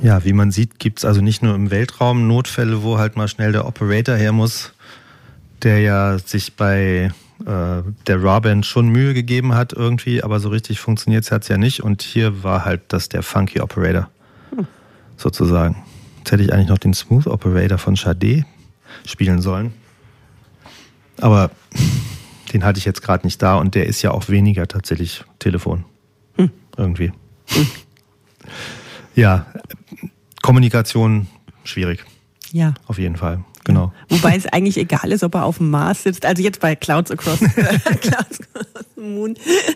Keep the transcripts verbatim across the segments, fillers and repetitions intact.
Ja, wie man sieht, gibt es also nicht nur im Weltraum Notfälle, wo halt mal schnell der Operator her muss, der ja sich bei äh, der Ra-Band schon Mühe gegeben hat irgendwie, aber so richtig funktioniert es ja nicht. Und hier war halt das der Funky Operator, hm. sozusagen. Jetzt hätte ich eigentlich noch den Smooth Operator von Sade spielen sollen. Aber den hatte ich jetzt gerade nicht da und der ist ja auch weniger tatsächlich Telefon. Hm. Irgendwie. Hm. Ja, Kommunikation schwierig. Ja. Auf jeden Fall, genau. Ja. Wobei es eigentlich egal ist, ob er auf dem Mars sitzt. Also jetzt bei Clouds Across, Clouds Across the Moon.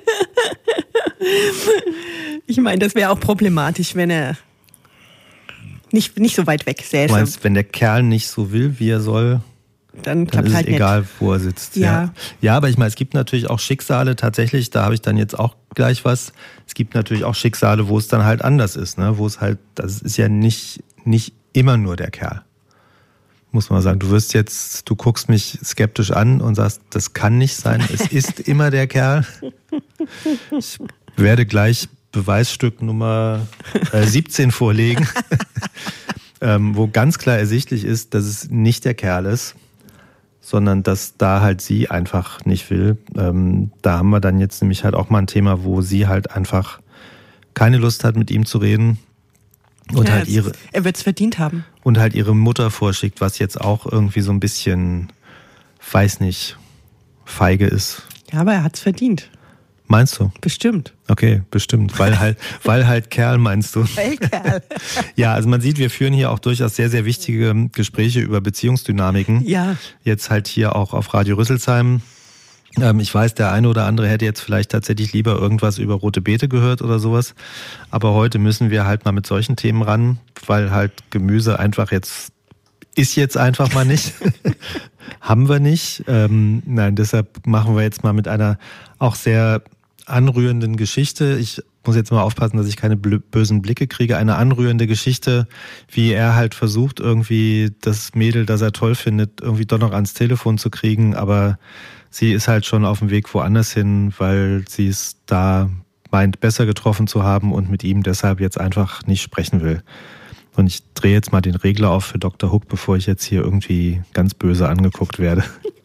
Ich meine, das wäre auch problematisch, wenn er nicht, nicht so weit weg säße. Du meinst, wenn der Kerl nicht so will, wie er soll, dann, dann ist halt es egal, nicht. wo er sitzt. Ja. Ja. ja, aber ich meine, es gibt natürlich auch Schicksale tatsächlich, da habe ich dann jetzt auch gleich was. Es gibt natürlich auch Schicksale, wo es dann halt anders ist, ne? Wo es halt, das ist ja nicht, nicht immer nur der Kerl. Muss man sagen. Du wirst jetzt, du guckst mich skeptisch an und sagst, das kann nicht sein, es ist immer der Kerl. Ich werde gleich Beweisstück Nummer äh, siebzehn vorlegen, ähm, wo ganz klar ersichtlich ist, dass es nicht der Kerl ist, sondern dass da halt sie einfach nicht will. Ähm, da haben wir dann jetzt nämlich halt auch mal ein Thema, wo sie halt einfach keine Lust hat, mit ihm zu reden. Und ja, halt ihre, ist, er wird es verdient haben. Und halt ihre Mutter vorschickt, was jetzt auch irgendwie so ein bisschen, weiß nicht, feige ist. Ja, aber er hat es verdient. Meinst du? Bestimmt. Okay, bestimmt. Weil halt, weil halt Kerl, meinst du? Weil Kerl. Ja, also man sieht, wir führen hier auch durchaus sehr, sehr wichtige Gespräche über Beziehungsdynamiken. Ja. Jetzt halt hier auch auf Radio Rüsselsheim. Ähm, ich weiß, der eine oder andere hätte jetzt vielleicht tatsächlich lieber irgendwas über rote Beete gehört oder sowas. Aber heute müssen wir halt mal mit solchen Themen ran, weil halt Gemüse einfach jetzt, ist jetzt einfach mal nicht. Haben wir nicht. Ähm, nein, deshalb machen wir jetzt mal mit einer auch sehr anrührenden Geschichte. Ich muss jetzt mal aufpassen, dass ich keine bösen Blicke kriege. Eine anrührende Geschichte, wie er halt versucht, irgendwie das Mädel, das er toll findet, irgendwie doch noch ans Telefon zu kriegen. Aber sie ist halt schon auf dem Weg woanders hin, weil sie es da meint, besser getroffen zu haben und mit ihm deshalb jetzt einfach nicht sprechen will. Und ich drehe jetzt mal den Regler auf für Doktor Hook, bevor ich jetzt hier irgendwie ganz böse angeguckt werde.